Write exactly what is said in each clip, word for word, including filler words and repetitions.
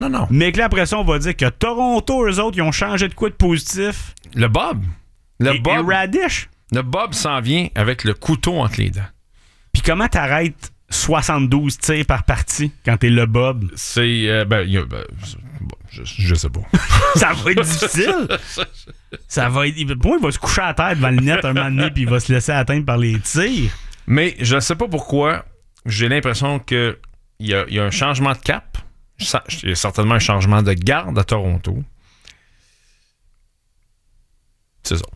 Non, non. Mais que là, après ça, on va dire que Toronto, eux autres, ils ont changé de quoi de positif? Le Bob. Le et, Bob. et Radish. Le Bob s'en vient avec le couteau entre les dents. Puis comment t'arrêtes soixante-douze tirs par partie quand t'es le Bob? C'est... Euh, ben, y a, ben je, je sais pas. Ça va être difficile. Ça va être... Pour moi, il va se coucher à terre devant le net un moment donné puis il va se laisser atteindre par les tirs. Mais je sais pas pourquoi, j'ai l'impression qu'il y a, y a un changement de cap. Il y a certainement un changement de garde à Toronto. C'est ça.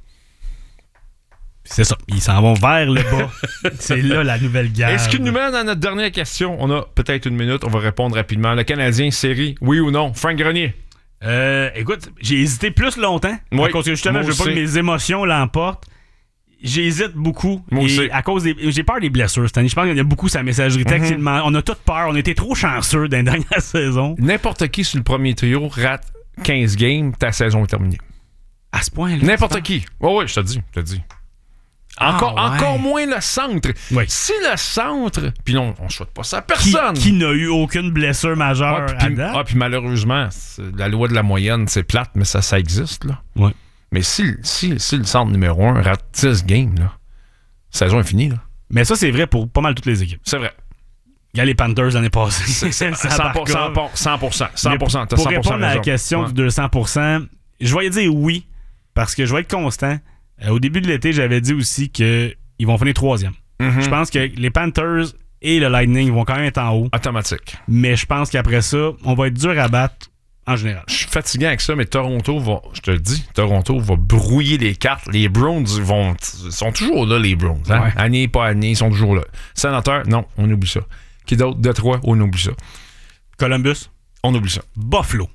C'est ça. Ils s'en vont vers le bas. C'est là la nouvelle garde. Est-ce qu'il nous mène à notre dernière question? On a peut-être une minute. On va répondre rapidement. Le Canadien, série, oui ou non? Frank Grenier. Euh, écoute, j'ai hésité plus longtemps. Oui, parce que justement, je veux pas que mes émotions l'emportent. J'hésite beaucoup. Moi et aussi. À cause des, j'ai peur des blessures cette année. Je pense qu'il y a beaucoup sa messagerie texte. Mm-hmm. On a toute peur. On était trop chanceux dans la dernière saison. N'importe qui sur le premier trio rate quinze games, ta saison est terminée. À ce point-là. N'importe qui. Oui, oui, je te dis. Je te dis. Encore, ah, ouais. encore moins le centre. Oui. Si le centre, puis non, on ne souhaite pas ça à personne. Qui, qui n'a eu aucune blessure majeure ah, puis, à date. Ah, puis malheureusement, la loi de la moyenne, c'est plate, mais ça, ça existe. Là. Oui. Mais si, si, si le centre numéro un rate dix games, là, la saison est finie. Là. Mais ça, c'est vrai pour pas mal toutes les équipes. C'est vrai. Il y a les Panthers l'année passée. C'est, c'est, cent pour cent. cent pour cent. cent pour cent. Pour cent pour cent répondre à la question ouais. du deux cents pour cent, je vais dire oui, parce que je vais être constant. Euh, au début de l'été, j'avais dit aussi qu'ils vont finir troisième. Mm-hmm. Je pense que les Panthers et le Lightning vont quand même être en haut. Automatique. Mais je pense qu'après ça, on va être dur à battre en général. Je suis fatigué avec ça, mais Toronto va, je te le dis, Toronto va brouiller les cartes. Les Browns vont, sont toujours là, les Browns. Hein? Ouais. Année, pas année, ils sont toujours là. Sénateur, non, on oublie ça. Qui d'autre? Détroit, on oublie ça. Columbus, on oublie ça. Buffalo.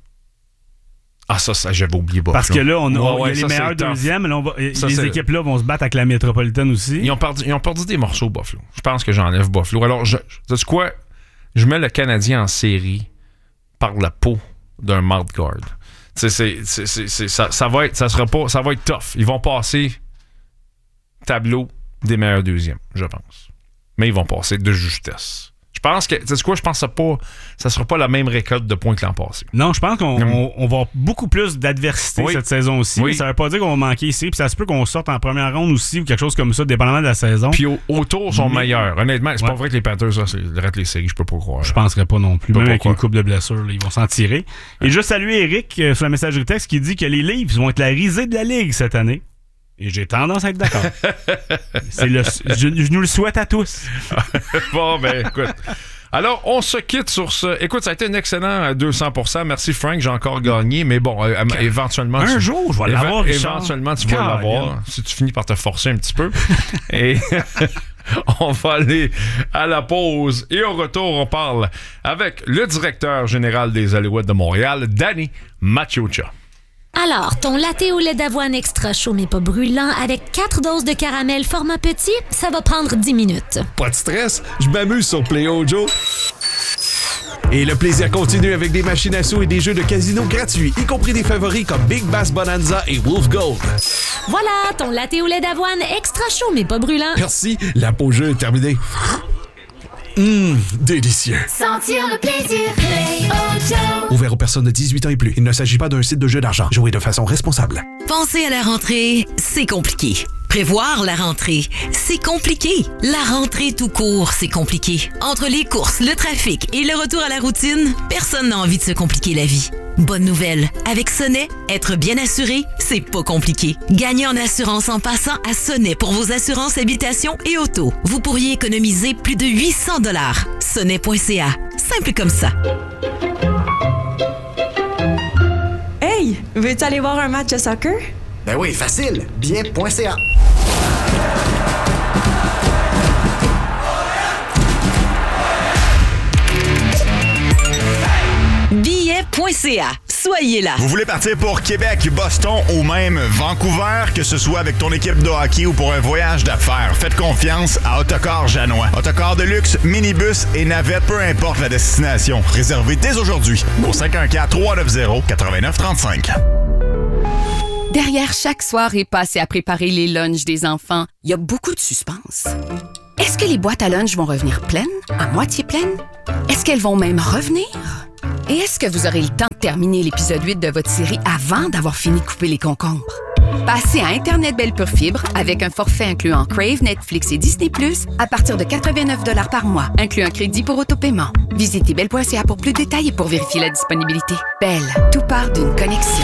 Ah, ça, ça j'avais oublié Buffalo. Parce que là, on, on, ouais, il y a ça, les meilleurs deuxièmes. Là, on va, ça, les équipes-là vont se battre avec la métropolitaine aussi. Ils ont perdu, ils ont perdu des morceaux, Buffalo. Je pense que j'enlève Buffalo. Alors, je, tu sais quoi? Je mets le Canadien en série par la peau d'un mouthguard. Tu sais, c'est, c'est, c'est, c'est, ça, ça, va être, ça, sera pas, ça va être tough. Ils vont passer tableau des meilleurs deuxièmes, je pense. Mais ils vont passer de justesse. Je pense que, tu sais quoi, je pense que ça pas, ça sera pas la même récolte de points que l'an passé. Non, je pense qu'on mm. on, on va avoir beaucoup plus d'adversité oui. cette saison aussi. Oui. Ça veut pas dire qu'on va manquer ici, puis ça se peut qu'on sorte en première ronde aussi ou quelque chose comme ça, dépendamment de la saison. Puis au, autour sont Mais, meilleurs. Honnêtement, c'est ouais. pas vrai que les Panthers, ça, c'est ratent les séries, je peux pas croire. Je penserais pas non plus. Même avec croire. une coupe de blessures, là, ils vont s'en tirer. Ouais. Et juste saluer Eric euh, sur la messagerie texte qui dit que les Leafs vont être la risée de la Ligue cette année. Et j'ai tendance à être d'accord. c'est le, je, je nous le souhaite à tous. Bon, ben, écoute. Alors, on se quitte sur ce... Écoute, ça a été un excellent deux cents pour cent. Merci, Frank. J'ai encore gagné. Mais bon, euh, éventuellement... Un tu... jour, je vais l'avoir, Richard. Éventuellement, tu vas l'avoir. Si tu finis par te forcer un petit peu. Et on va aller à la pause. Et au retour, on parle avec le directeur général des Alouettes de Montréal, Danny Maciocia. Alors, ton latte au lait d'avoine extra chaud mais pas brûlant avec quatre doses de caramel format petit, ça va prendre dix minutes. Pas de stress, je m'amuse sur PlayOjo. Et le plaisir continue avec des machines à sous et des jeux de casino gratuits, y compris des favoris comme Big Bass Bonanza et Wolf Gold. Voilà, ton latte au lait d'avoine extra chaud mais pas brûlant. Merci, la pause jeu est terminée. Hum, délicieux. Sentir le plaisir, PlayOjo. Ouvert aux personnes de dix-huit ans et plus. Il ne s'agit pas d'un site de jeu d'argent. Jouez de façon responsable. Penser à la rentrée, c'est compliqué. Prévoir la rentrée, c'est compliqué. La rentrée tout court, c'est compliqué. Entre les courses, le trafic et le retour à la routine, personne n'a envie de se compliquer la vie. Bonne nouvelle, avec Sonnet, être bien assuré, c'est pas compliqué. Gagnez en assurance en passant à Sonnet pour vos assurances habitation et auto. Vous pourriez économiser plus de huit cents dollars. Sonnet point c a. Simple comme ça. Hey, veux-tu aller voir un match de soccer? Ben oui, facile. Billet point c a. billet point c a. Soyez là. Vous voulez partir pour Québec, Boston ou même Vancouver, que ce soit avec ton équipe de hockey ou pour un voyage d'affaires, faites confiance à Autocar Janois. Autocar de luxe, minibus et navette, peu importe la destination. Réservez dès aujourd'hui au cinq un quatre, trois neuf zéro, neuf neuf trois cinq. Derrière chaque soirée passée à préparer les lunchs des enfants, il y a beaucoup de suspense. Est-ce que les boîtes à lunch vont revenir pleines, à moitié pleines? Est-ce qu'elles vont même revenir? Et est-ce que vous aurez le temps de terminer l'épisode huit de votre série avant d'avoir fini de couper les concombres? Passez à Internet Belle Pure Fibre avec un forfait incluant Crave, Netflix et Disney plus, à partir de quatre-vingt-neuf dollars par mois, inclut un crédit pour autopaiement. Visitez belle point c a pour plus de détails et pour vérifier la disponibilité. Belle, tout part d'une connexion.